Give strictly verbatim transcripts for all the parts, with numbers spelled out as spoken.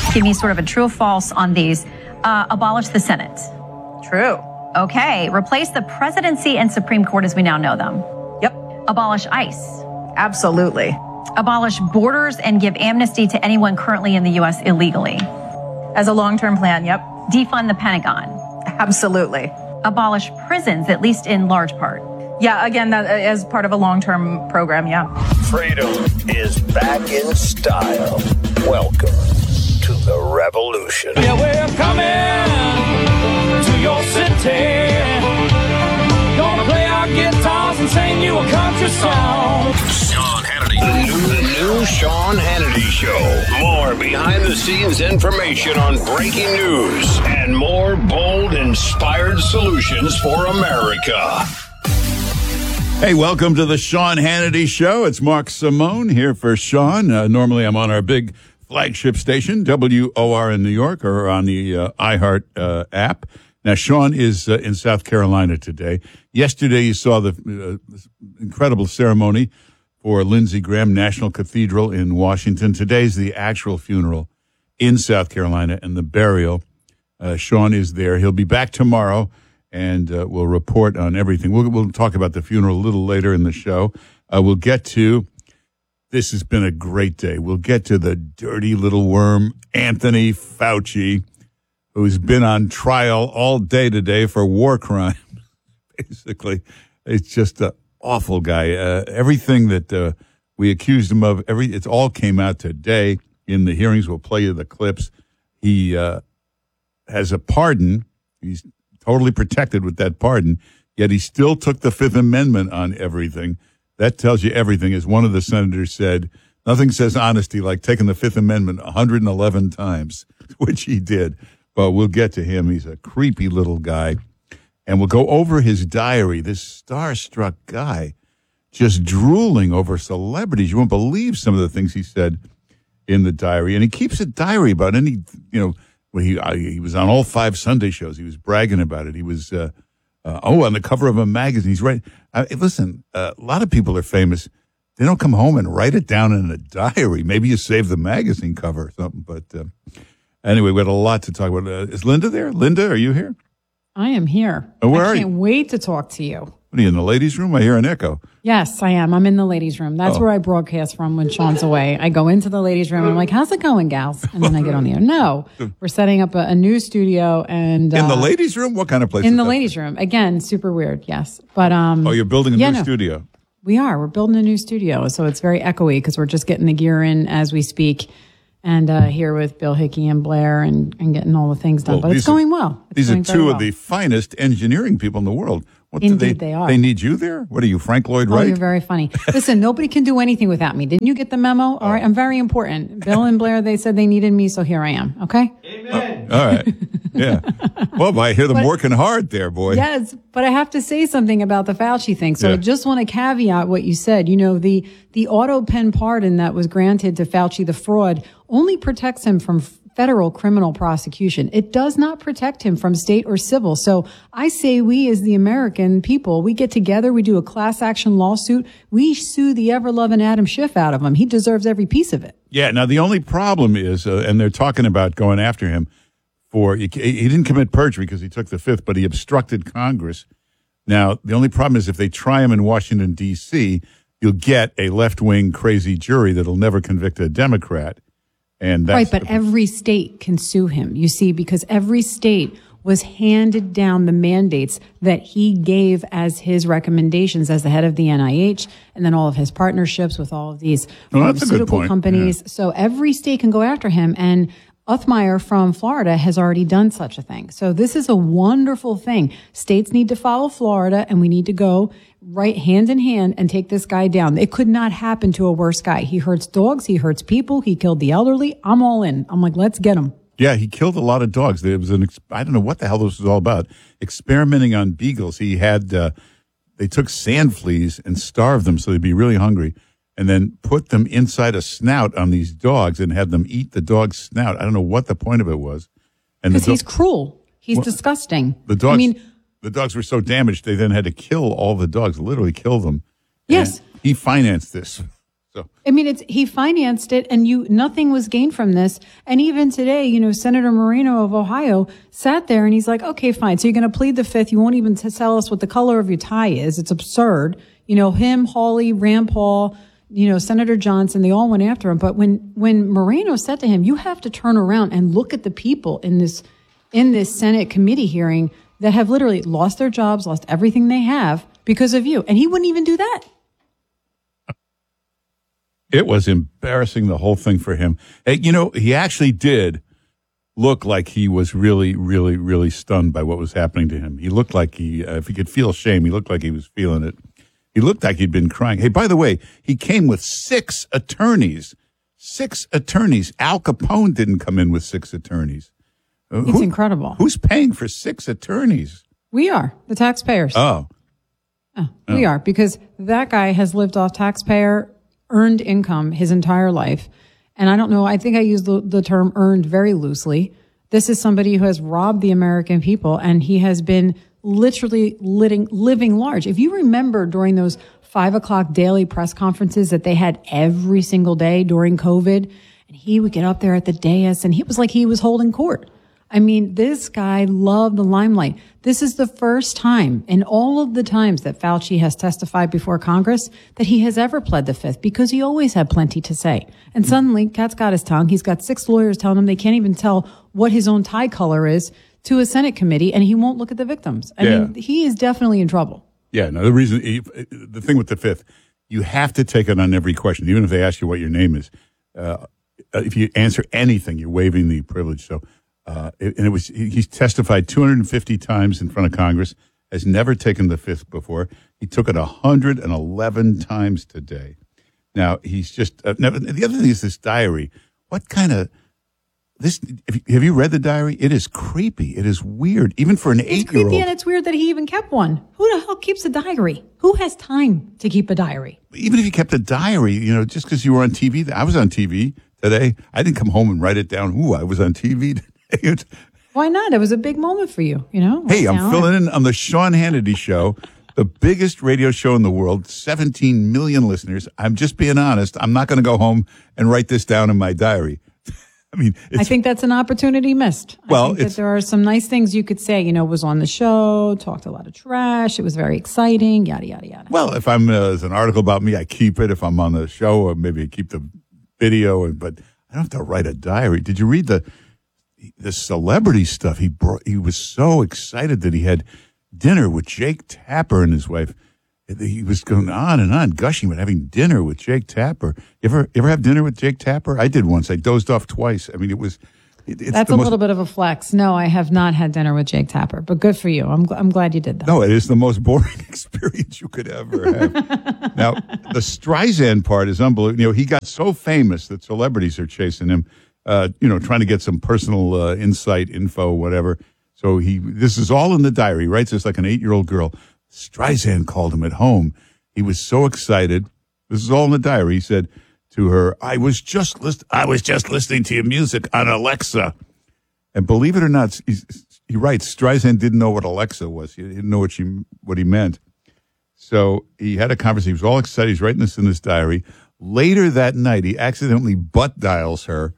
Give me sort of a true or false on these. Uh, abolish the Senate. True. Okay. Replace the presidency and Supreme Court as we now know them. Yep. Abolish ICE. Absolutely. Abolish borders and give amnesty to anyone currently in the U S illegally. As a long-term plan, yep. Defund the Pentagon. Absolutely. Abolish prisons, at least in large part. Yeah, again, that as part of a long-term program, yeah. Freedom is back in style. Welcome to the revolution. Yeah, we're coming to your city. Gonna play our guitars and sing you a country song. Sean Hannity. The new, the new Sean Hannity Show. More behind-the-scenes information on breaking news and more bold, inspired solutions for America. Hey, welcome to the Sean Hannity Show. It's Mark Simone here for Sean. Uh, normally I'm on our big flagship station, W O R in New York, or on the uh, iHeart uh, app. Now, Sean is uh, in South Carolina today. Yesterday, you saw the uh, incredible ceremony for Lindsey Graham National Cathedral in Washington. Today's the actual funeral in South Carolina and the burial. Uh, Sean is there. He'll be back tomorrow, and uh, we'll report on everything. We'll, we'll talk about the funeral a little later in the show. Uh, we'll get to, this has been a great day. We'll get to the dirty little worm, Anthony Fauci, who's been on trial all day today for war crimes. Basically, it's just an awful guy. Uh, everything that uh, we accused him of, every it all came out today in the hearings. We'll play you the clips. He uh, has a pardon. He's totally protected with that pardon, yet he still took the Fifth Amendment on everything. That tells you everything. As one of the senators said, nothing says honesty like taking the Fifth Amendment one hundred eleven times, which he did. But we'll get to him. He's a creepy little guy. And we'll go over his diary, this starstruck guy just drooling over celebrities. You won't believe some of the things he said in the diary. And he keeps a diary about any, you know, well, he uh, he was on all five Sunday shows. He was bragging about it. He was, uh, uh, oh, on the cover of a magazine. He's right. Uh, listen, uh, a lot of people are famous. They don't come home and write it down in a diary. Maybe you save the magazine cover or something. But uh, anyway, we had a lot to talk about. Uh, is Linda there? Linda, are you here? I am here. Oh, where I are can't you? wait to talk to you. What are you, in the ladies' room? I hear an echo. Yes, I am. I'm in the ladies' room. That's Oh. where I broadcast from when Sean's away. I go into the ladies' room and I'm like, how's it going, gals? And then I get on the air. No, we're setting up a, a new studio. and In uh, the ladies' room? What kind of place In is the that? ladies' room. Again, super weird, yes. But um, Oh, you're building a yeah, new no. studio. We are. We're building a new studio. So it's very echoey because we're just getting the gear in as we speak. And uh, here with Bill Hickey and Blair and, and getting all the things done. Well, but it's these are- going well. It's These are going very two well. of the finest engineering people in the world. What do Indeed, they, they are. They need you there? What are you, Frank Lloyd Oh, Wright? you're very funny. Listen, nobody can do anything without me. Didn't you get the memo? All right, I'm very important. Bill and Blair, they said they needed me, so here I am. Okay? Oh, all right. Yeah. Well, I hear them But- working hard there, boy. Yes, but I have to say something about the Fauci thing. So Yeah. I just want to caveat what you said. You know, the the auto pen pardon that was granted to Fauci, the fraud, only protects him from federal criminal prosecution. It does not protect him from state or civil. So I say we as the American people, we get together, we do a class action lawsuit, we sue the ever-loving Adam Schiff out of him. He deserves every piece of it. Yeah. Now, the only problem is, uh, and they're talking about going after him for, he, he didn't commit perjury because he took the fifth, but he obstructed Congress. Now, the only problem is if they try him in Washington, D C, you'll get a left-wing crazy jury that'll never convict a Democrat. And that's Right, but the- every state can sue him, you see, because every state was handed down the mandates that he gave as his recommendations as the head of the N I H, and then all of his partnerships with all of these Well, that's a good pharmaceutical point. companies. Yeah. So every state can go after him, and Uthmeyer from Florida has already done such a thing. So this is a wonderful thing. States need to follow Florida, and we need to go right hand in hand and take this guy down. It could not happen to a worse guy. He hurts dogs. He hurts people. He killed the elderly. I'm all in. I'm like, let's get him. Yeah, he killed a lot of dogs. There was an, ex- I don't know what the hell this was all about. Experimenting on beagles. He had, uh, they took sand fleas and starved them so they'd be really hungry, and then put them inside a snout on these dogs and had them eat the dog's snout. I don't know what the point of it was. And the Because he's do- cruel. He's Well, disgusting. the dogs, I mean, the dogs were so damaged they then had to kill all the dogs, literally kill them. Yes. And he financed this. So I mean, it's he financed it, and you nothing was gained from this. And even today, you know, Senator Moreno of Ohio sat there and he's like, "Okay, fine. So you're going to plead the fifth. You won't even t- tell us what the color of your tie is. It's absurd." You know, him, Hawley, Rand Paul, you know, Senator Johnson, they all went after him. But when when Moreno said to him, "You have to turn around and look at the people in this in this Senate committee hearing that have literally lost their jobs, lost everything they have because of you," and he wouldn't even do that. it was embarrassing, the whole thing for him. Hey, you know, he actually did look like he was really, really, really stunned by what was happening to him. He looked like he, uh, if he could feel shame, he looked like he was feeling it. He looked like he'd been crying. Hey, by the way, he came with six attorneys. Six attorneys. Al Capone didn't come in with six attorneys. Uh, It's who- incredible. Who's paying for six attorneys? We are, the taxpayers. Oh, Oh, we are, because that guy has lived off taxpayer earned income his entire life. And I don't know, I think I use the, the term earned very loosely. This is somebody who has robbed the American people, and he has been literally living, living large. If you remember during those five o'clock daily press conferences that they had every single day during COVID, and he would get up there at the dais and he was like he was holding court. I mean, this guy loved the limelight. This is the first time in all of the times that Fauci has testified before Congress that he has ever pled the fifth, because he always had plenty to say. And suddenly, cat's got his tongue. He's got six lawyers telling him they can't even tell what his own tie color is to a Senate committee, and he won't look at the victims. I Yeah. mean, he is definitely in trouble. yeah. No, the reason, the thing with the fifth, you have to take it on every question, even if they ask you what your name is. Uh, if you answer anything, you're waiving the privilege. So, Uh, it, and it was, he, he's testified two hundred fifty times in front of Congress, has never taken the fifth before. He took it one hundred eleven times today. Now, he's just, uh, now, the other thing is this diary. What kind of, this, if, you- have you read the diary? It is creepy. It is weird, even for an It's eight-year-old. creepy, and it's weird that he even kept one. Who the hell keeps a diary? Who has time to keep a diary? Even if you kept a diary, you know, just because you were on T V, I was on T V today. I didn't come home and write it down. Ooh, I was on T V today. It's- Why not? It was a big moment for you, you know? Hey, I'm Now, filling in on the Sean Hannity Show, the biggest radio show in the world, seventeen million listeners. I'm just being honest. I'm not going to go home and write this down in my diary. I mean, it's, I think that's an opportunity missed. Well, I think it's- that there are some nice things you could say. You know, was on the show, talked a lot of trash. It was very exciting, yada, yada, yada. well, if I'm, uh, there's an article about me, I keep it. If I'm on the show, or maybe I keep the video, and but I don't have to write a diary. Did you read the, the celebrity stuff? He brought, he was so excited that he had dinner with Jake Tapper and his wife. He was going on and on, gushing about having dinner with Jake Tapper. You ever, you ever have dinner with Jake Tapper? I did once. I dozed off twice. I mean, it was, it, it's That's the a most, little bit of a flex. No, I have not had dinner with Jake Tapper, but good for you. I'm gl- I'm glad you did that. no, it is the most boring experience you could ever have. Now, the Streisand part is unbelievable. You know, he got so famous that celebrities are chasing him, uh, you know, trying to get some personal uh, insight, info, whatever. So he, this is all in the diary. He writes this like an eight-year-old girl. Streisand called him at home. He was so excited. This is all in the diary. He said to her, I was just list- I was just listening to your music on Alexa. And believe it or not, he, he writes, Streisand didn't know what Alexa was. He didn't know what she what he meant. So he had a conversation. He was all excited. He's writing this in his diary. Later that night, he accidentally butt dials her.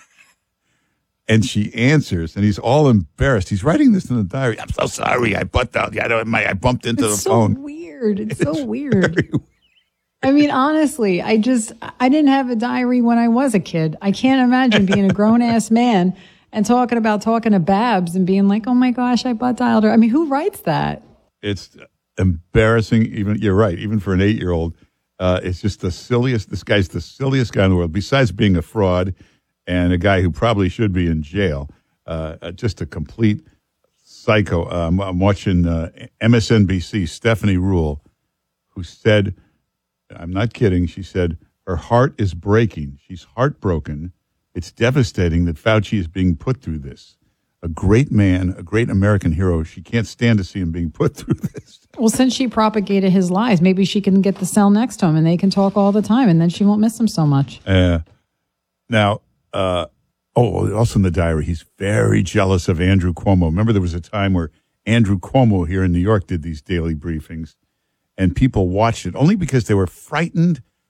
And she answers, and he's all embarrassed. He's writing this in the diary. I'm so sorry. I butt dialed. I, don't, my, I bumped into It's the so phone. weird. It's so weird. I mean, honestly, I just, I didn't have a diary when I was a kid. I can't imagine being a grown ass man and talking about talking to Babs and being like, oh my gosh, I butt dialed her. I mean, who writes that? It's embarrassing. Even you're right. Even for an eight-year-old, uh, it's just the silliest. This guy's the silliest guy in the world. Besides being a fraud and a guy who probably should be in jail, uh, uh, just a complete psycho. Um, I'm watching uh, M S N B C. Stephanie Rule, who said, "I'm not kidding." She said her heart is breaking. She's heartbroken. It's devastating that Fauci is being put through this. A great man, a great American hero. She can't stand to see him being put through this. Well, since she propagated his lies, maybe she can get the cell next to him and they can talk all the time, and then she won't miss him so much. Uh, now, uh, oh, also in the diary, he's very jealous of Andrew Cuomo. Remember, there was a time where Andrew Cuomo here in New York did these daily briefings, and people watched it only because they were frightened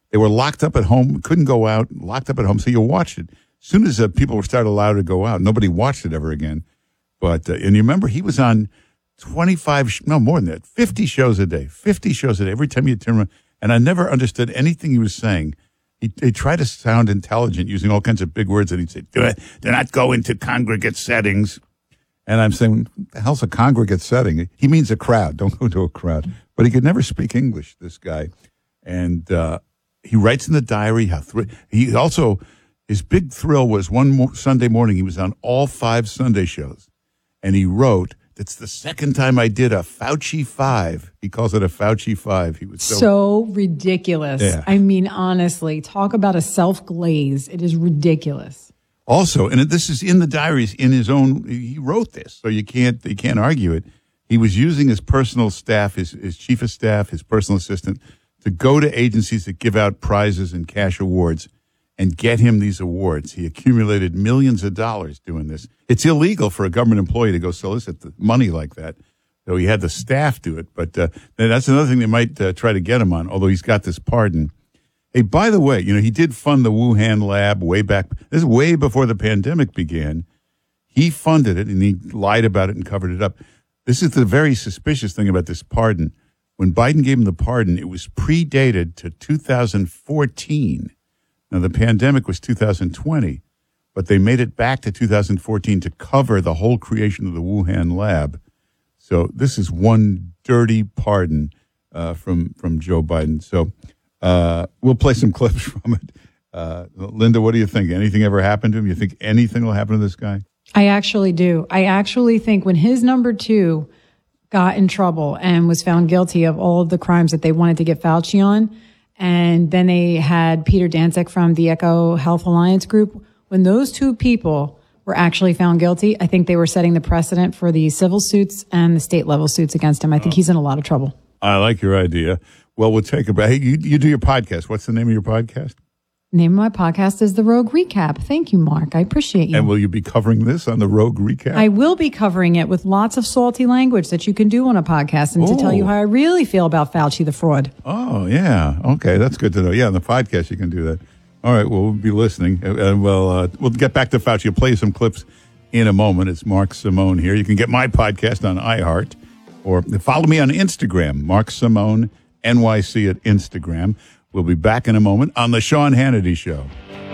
They were locked up at home, couldn't go out, locked up at home. So you watched it. As soon as uh, people were started allowed to go out, nobody watched it ever again. But, uh, and you remember he was on twenty-five, sh- no, more than that, fifty shows a day, fifty shows a day, every time you turn around. And I never understood anything he was saying. He, he tried to sound intelligent using all kinds of big words, and he'd say, do, it, do not go into congregate settings. And I'm saying, what the hell's a congregate setting? He means a crowd. Don't go to a crowd. But he could never speak English, this guy. And uh, he writes in the diary how thr- he also, his big thrill was one mo- Sunday morning, he was on all five Sunday shows. And he wrote, it's the second time I did a Fauci Five. He calls it a Fauci Five. He was so, so ridiculous. Yeah. I mean, honestly, talk about a self-glaze. It is ridiculous. Also, and this is in the diaries, in his own, he wrote this, so you can't, you can't argue it. He was using his personal staff, his, his chief of staff, his personal assistant, to go to agencies that give out prizes and cash awards and get him these awards. He accumulated millions of dollars doing this. It's illegal for a government employee to go solicit the money like that, though he had the staff do it. But uh, that's another thing they might uh, try to get him on, although he's got this pardon. Hey, by the way, you know, he did fund the Wuhan lab way back. This is way before the pandemic began. He funded it, and he lied about it and covered it up. This is the very suspicious thing about this pardon. When Biden gave him the pardon, it was predated to two thousand fourteen. Now, the pandemic was two thousand twenty, but they made it back to two thousand fourteen to cover the whole creation of the Wuhan lab. So this is one dirty pardon uh, from, from Joe Biden. So uh, we'll play some clips from it. Uh, Linda, what do you think? Anything ever happened to him? You think anything will happen to this guy? I actually do. I actually think when his number two got in trouble and was found guilty of all of the crimes that they wanted to get Fauci on, and then they had Peter Daszak from the Echo Health Alliance group. When those two people were actually found guilty, I think they were setting the precedent for the civil suits and the state level suits against him. I think oh. he's in a lot of trouble. I like your idea. Well, we'll take a break. Hey, you, you do your podcast. What's the name of your podcast? Name of my podcast is The Rogue Recap. Thank you, Mark. I appreciate you. And will you be covering this on The Rogue Recap? I will be covering it with lots of salty language that you can do on a podcast and oh. to tell you how I really feel about Fauci the fraud. Oh, yeah. Okay, that's good to know. Yeah, on the podcast you can do that. All right, well, we'll be listening. Uh, well, uh, we'll get back to Fauci. I'll play you some clips in a moment. It's Mark Simone here. You can get my podcast on iHeart or follow me on Instagram, Mark Simone, N Y C at Instagram. We'll be back in a moment on The Sean Hannity Show.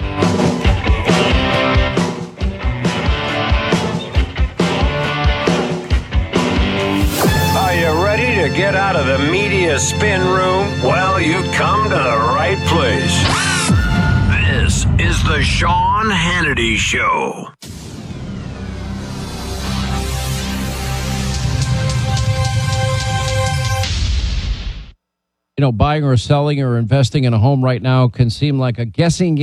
Are you ready to get out of the media spin room? Well, you've come to the right place. This is The Sean Hannity Show. You know, buying or selling or investing in a home right now can seem like a guessing game.